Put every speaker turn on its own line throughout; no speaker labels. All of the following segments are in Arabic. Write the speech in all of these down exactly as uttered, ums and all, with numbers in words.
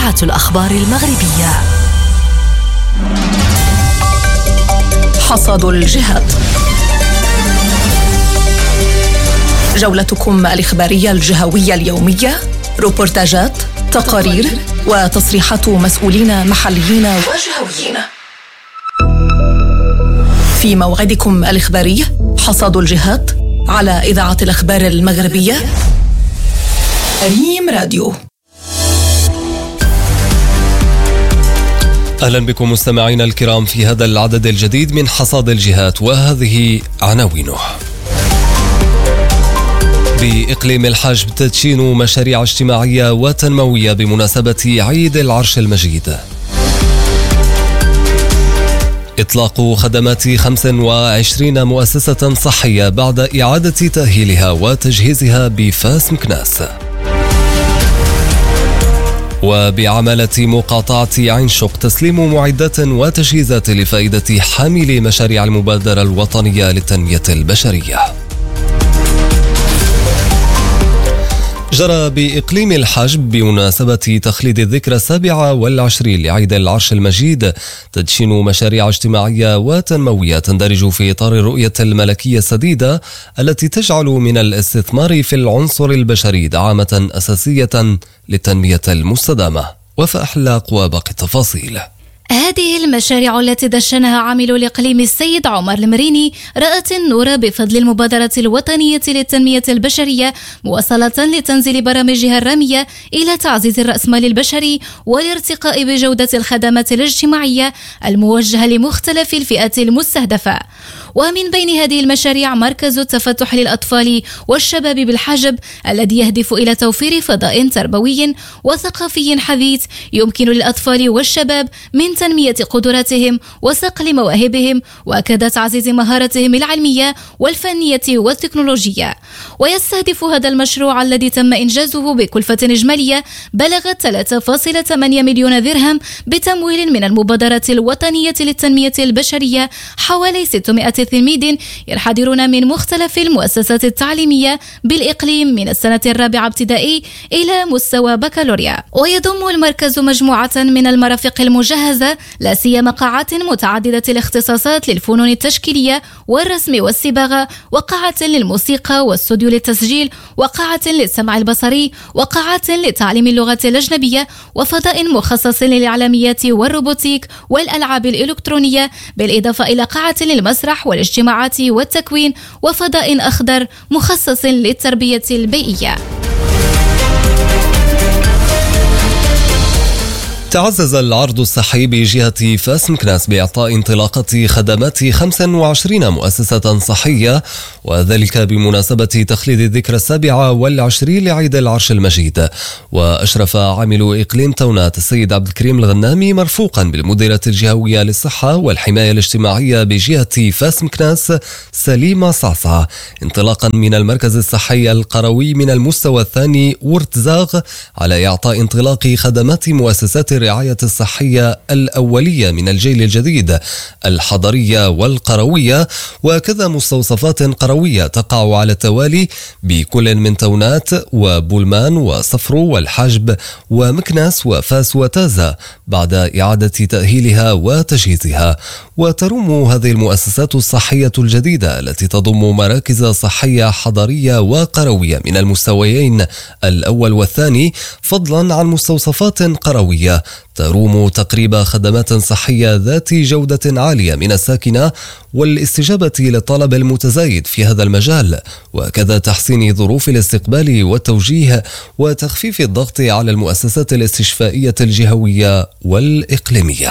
إذاعة الأخبار المغربية. حصاد الجهات، جولتكم الإخبارية الجهوية اليومية، روبورتاجات، تقارير وتصريحات مسؤولين محليين وجهويين. في موعدكم الإخباري حصاد الجهات على إذاعة الأخبار المغربية ريم راديو.
أهلا بكم مستمعينا الكرام في هذا العدد الجديد من حصاد الجهات، وهذه عناوينه. بإقليم الحجب تدشين مشاريع اجتماعية وتنموية بمناسبة عيد العرش المجيد. إطلاق خدمات خمس وعشرين مؤسسة صحية بعد إعادة تأهيلها وتجهيزها بفاس مكناس. وبعمالة مقاطعة عين شق تسليم معدات وتجهيزات لفائدة حاملي مشاريع المبادرة الوطنية للتنمية البشرية. جرى بإقليم الحجب بمناسبة تخليد الذكرى السابعة والعشرين لعيد العرش المجيد تدشين مشاريع اجتماعية وتنموية تندرج في إطار الرؤية الملكية السديدة التي تجعل من الاستثمار في العنصر البشري دعامة أساسية للتنمية المستدامة. وفأحلاق وباقي التفاصيل.
هذه المشاريع التي دشنها عامل الإقليم السيد عمر المريني رأت النور بفضل المبادرة الوطنية للتنمية البشرية، موصلة لتنزيل برامجها الرامية إلى تعزيز الرأسمال البشري والارتقاء بجودة الخدمات الاجتماعية الموجهة لمختلف الفئات المستهدفة. ومن بين هذه المشاريع مركز التفتح للأطفال والشباب بالحجب الذي يهدف إلى توفير فضاء تربوي وثقافي حديث يمكن للأطفال والشباب من تنمية قدراتهم وصقل مواهبهم وكذا تعزيز مهاراتهم العلمية والفنية والتكنولوجية. ويستهدف هذا المشروع الذي تم إنجازه بكلفة إجمالية بلغت ثلاثة فاصلة ثمانية مليون درهم بتمويل من المبادرة الوطنية للتنمية البشرية حوالي ستمائة تلميذ ينحدرون من مختلف المؤسسات التعليمية بالإقليم من السنة الرابعة ابتدائي إلى مستوى بكالوريا. ويضم المركز مجموعة من المرافق المجهزة لا سيما قاعات متعددة الاختصاصات للفنون التشكيلية والرسم والصباغة، وقاعة للموسيقى واستوديو للتسجيل، وقاعة للسمع البصري، وقاعات لتعليم اللغة الأجنبية، وفضاء مخصص للإعلاميات والروبوتيك والألعاب الإلكترونية، بالإضافة إلى قاعة للمسرح والاجتماعات والتكوين، وفضاء أخضر مخصص للتربية البيئية.
تعزز العرض الصحي بجهة فاس مكناس بإعطاء انطلاقة خدمات خمس وعشرين مؤسسة صحية، وذلك بمناسبة تخليد الذكرى السابعة والعشرين لعيد العرش المجيد. وأشرف عامل إقليم تونات السيد عبد الكريم الغنامي مرفوقا بالمديرة الجهوية للصحة والحماية الاجتماعية بجهة فاس مكناس سليمة صعصع انطلاقا من المركز الصحي القروي من المستوى الثاني ورتزاغ على إعطاء انطلاق خدمات مؤسسات الرعاية الصحية الأولية من الجيل الجديد الحضرية والقروية، وكذا مستوصفات قروية تقع على التوالي بكل من تونات وبولمان وصفرو والحجب ومكناس وفاس وتازة بعد إعادة تأهيلها وتجهيزها. وتروم هذه المؤسسات الصحية الجديدة التي تضم مراكز صحية حضرية وقروية من المستويين الأول والثاني، فضلا عن مستوصفات قروية تروم تقريب خدمات صحية ذات جودة عالية من الساكنة والاستجابة للطلب المتزايد في هذا المجال، وكذا تحسين ظروف الاستقبال والتوجيه وتخفيف الضغط على المؤسسات الاستشفائية الجهوية والإقليمية.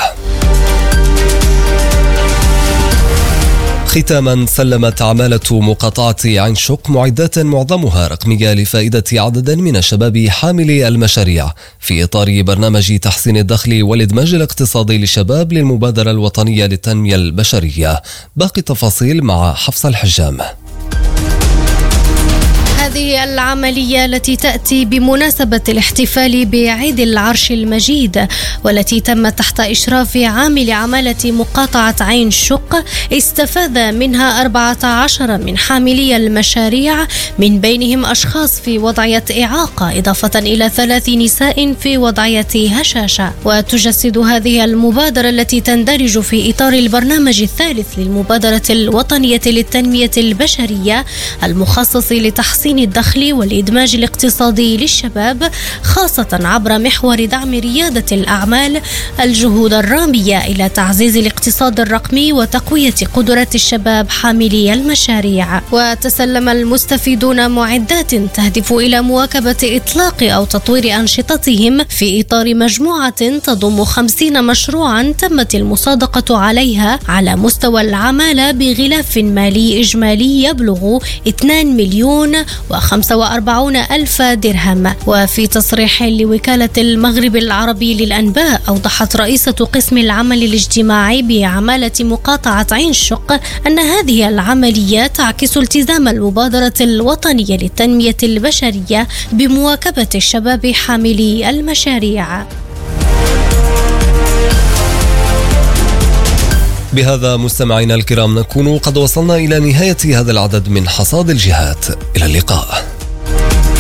ختاما، سلمت عمالة مقاطعة عين شق معدات معظمها رقمية لفائدة عدد من الشباب حاملي المشاريع في إطار برنامج تحسين الدخل والإدماج الاقتصادي للشباب للمبادرة الوطنية للتنمية البشرية. باقي التفاصيل مع حفصة الحجام.
هذه العملية التي تأتي بمناسبة الاحتفال بعيد العرش المجيد والتي تم تحت إشراف عامل عمالة مقاطعة عين شق استفاد منها أربعة عشر من حاملي المشاريع، من بينهم أشخاص في وضعية إعاقة إضافة إلى ثلاث نساء في وضعية هشاشة. وتجسد هذه المبادرة التي تندرج في إطار البرنامج الثالث للمبادرة الوطنية للتنمية البشرية المخصص لتحسين الدخل والإدماج الاقتصادي للشباب، خاصة عبر محور دعم ريادة الأعمال، الجهود الرامية إلى تعزيز الاقتصاد الرقمي وتقوية قدرات الشباب حاملي المشاريع. وتسلم المستفيدون معدات تهدف إلى مواكبة إطلاق أو تطوير أنشطتهم في إطار مجموعة تضم خمسين مشروعا تمت المصادقة عليها على مستوى العمالة بغلاف مالي إجمالي يبلغ اثنين مليون وخمسة وأربعين ألف درهم. وفي تصريح لوكالة المغرب العربي للأنباء أوضحت رئيسة قسم العمل الاجتماعي بعمالة مقاطعة عين شق أن هذه العملية تعكس التزام المبادرة الوطنية للتنمية البشرية بمواكبة الشباب حاملي المشاريع.
بهذا مستمعينا الكرام نكون قد وصلنا إلى نهاية هذا العدد من حصاد الجهات. إلى اللقاء.